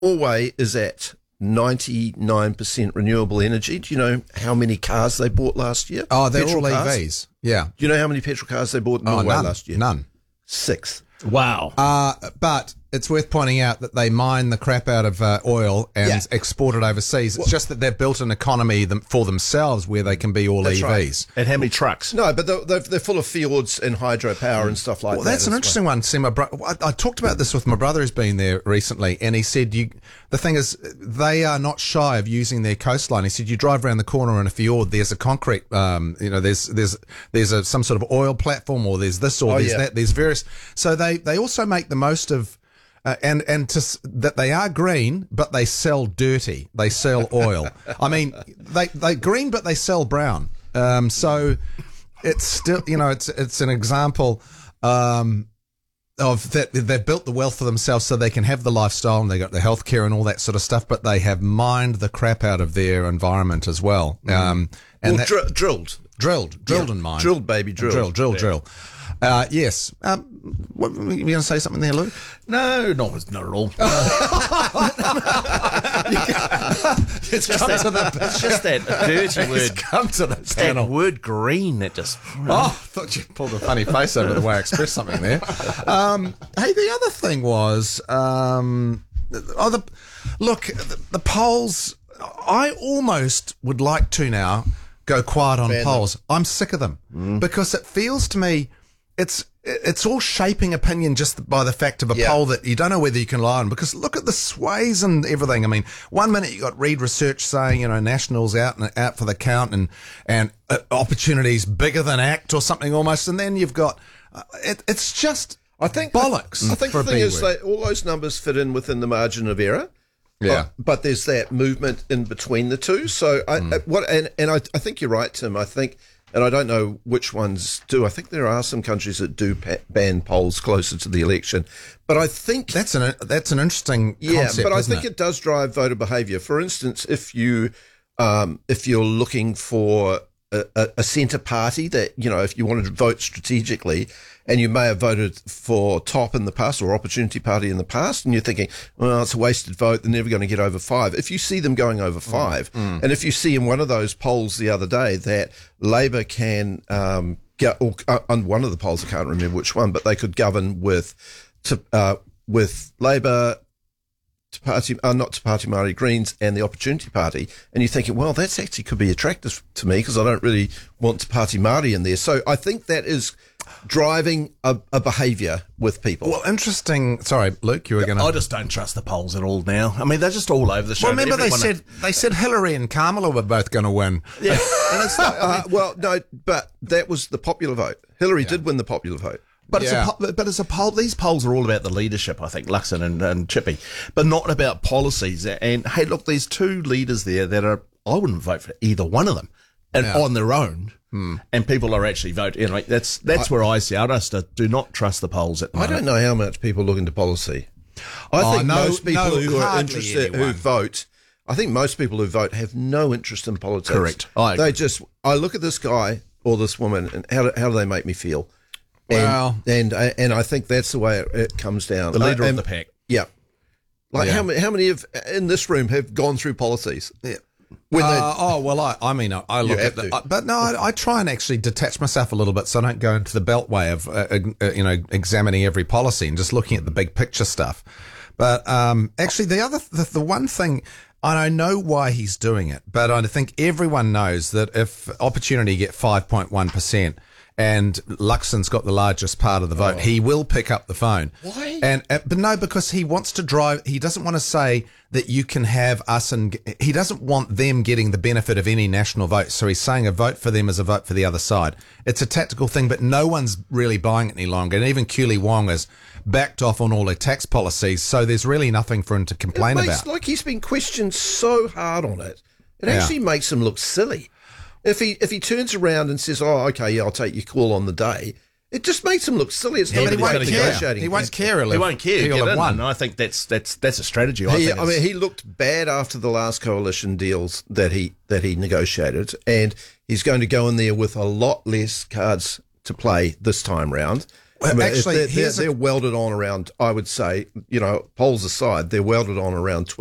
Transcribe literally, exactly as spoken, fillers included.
Norway is at ninety-nine percent renewable energy. Do you know how many cars they bought last year? Oh, they're petrol all cars? E Vs. Yeah. Do you know how many petrol cars they bought in Oh, Norway none. last year? None. Six. Wow. Uh, but it's worth pointing out that they mine the crap out of uh, oil and Yeah. export it overseas. It's just that they've built an economy them, for themselves where they can be all That's E Vs. right. And how many trucks? No, but they're, they're, they're full of fjords and hydropower and stuff like Well, that. that's an as interesting one. See, my bro- I, I talked about this with my brother who's been there recently, and he said, "You." The thing is, they are not shy of using their coastline. He said, "You drive around the corner in a fjord. There's a concrete, um, you know, there's there's there's a some sort of oil platform, or there's this, or Oh, there's yeah. that. There's various. So they they also make the most of." Uh, and and to, s- that they are green, but they sell dirty. They sell oil. I mean, they they green, but they sell brown. Um, so it's still, you know, it's it's an example um, of that they've built the wealth for themselves, so they can have the lifestyle and they got the healthcare and all that sort of stuff. But they have mined the crap out of their environment as well. Um, and well. that, Dr- drilled. drilled, drilled Yeah. and mined, Drilled, baby, drilled. drill, drill, drill. Uh, yes. Um, what, were you going to say something there, Luke? No, not, not at all. It's come that, to the it's just that dirty word. It's come to the It's that panel. word green that just... Oh, I thought you pulled a funny face over the way I expressed something there. Um, hey, the other thing was, um, oh, the, look, the, the polls, I almost would like to now go quiet on Ban polls. I'm sick of them because it feels to me it's it's all shaping opinion just by the fact of a Yeah. poll that you don't know whether you can rely on, because look at the sways and everything. I mean, one minute you got Reed Research saying, you know, Nationals out and out for the count and and uh, opportunities bigger than ACT or something almost, and then you've got uh, it, it's just I think bollocks. I think for the a thing B is word. that all those numbers fit in within the margin of error. Yeah. But, but there's that movement in between the two. So I, Mm. uh, what and, and I, I think you're right, Tim. I think, and I don't know which ones do. I think there are some countries that do pa- ban polls closer to the election. But I think That's an that's an interesting yeah, concept, but I isn't think it? does drive voter behaviour. For instance, if you um, if you're looking for a, a, a centre party that, you know, if you wanted to vote strategically, and you may have voted for Top in the past or Opportunity Party in the past, and you're thinking, well, it's a wasted vote, they're never going to get over five. If you see them going over five, Mm. and if you see in one of those polls the other day that Labor can um, get, or uh, on one of the polls, I can't remember which one, but they could govern with to, uh, with Labor, Te Party, uh, not Te Party Māori Greens and the Opportunity Party, and you're thinking, well, that's actually could be attractive to me because I don't really want Te Party Māori in there. So I think that is driving a, a behaviour with people. Well, interesting. Sorry, Luke, you were going to. I just don't trust the polls at all now. I mean, they're just all over the show. Well, remember they Everyone- said they said Hillary and Kamala were both going to win. Yeah. And it's like, uh, well, no, but that was the popular vote. Hillary did win the popular vote. But Yeah. it's a po- but it's a poll. These polls are all about the leadership, I think, Luxon and, and Chippy, but not about policies. And hey, look, there's two leaders there that are. I wouldn't vote for either one of them, and Yeah. on their own. And people are actually voting. You know, that's that's where I see. I just uh, do not trust the polls at the I moment. don't know how much people look into policy. I Oh, think no- most people no, who are hardly interested, who anyone. vote, I think most people who vote have no interest in politics. Correct. I agree. They just, I look at this guy or this woman, and how do, how do they make me feel? And, Well- and and I think that's the way it, it comes down. The leader Uh, of and- the pack. Yeah. Like Yeah. how many how many of in this room have gone through policies? Yeah. When they, Uh, oh well, I, I mean, I, I look have at, the, to. I, but no, I, I try and actually detach myself a little bit, so I don't go into the beltway of uh, uh, you know examining every policy and just looking at the big picture stuff. But um, actually, the other the, the one thing, and I know why he's doing it, but I think everyone knows that if Opportunity get five point one percent. And Luxon's got the largest part of the vote, he will pick up the phone. Why? And uh, but no, because he wants to drive. He doesn't want to say that you can have us, and he doesn't want them getting the benefit of any national vote. So he's saying a vote for them is a vote for the other side. It's a tactical thing, but no one's really buying it any longer. And even Keely Wong has backed off on all their tax policies. So there's really nothing for him to complain it makes, about. like he's been questioned so hard on it, it Yeah. actually makes him look silly. If he if he turns around and says, "Oh, okay, yeah, I'll take your call on the day," it just makes him look silly. It's Yeah, not but he about won't care. negotiating. He won't care. He'll He have- won't care. He'll Get have in, won. and I think that's that's that's a strategy. I He, think I it's- mean, he looked bad after the last coalition deals that he that he negotiated, and he's going to go in there with a lot less cards to play this time round. Well, I mean, actually, they're, they're, here's a- they're welded on around, I would say, you know, polls aside, they're welded on around